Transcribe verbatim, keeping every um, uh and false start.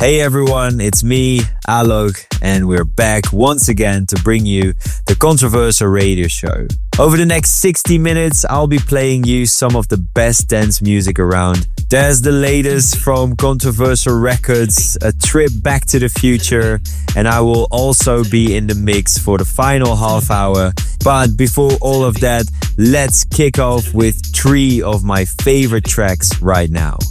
Hey everyone, it's me, Alok, and we're back once again to bring you the Controversial Radio Show. Over the next sixty minutes, I'll be playing you some of the best dance music around. There's the latest from Controversial Records, a trip back to the future, and I will also be in the mix for the final half hour. But before all of that, let's kick off with three of my favorite tracks right now.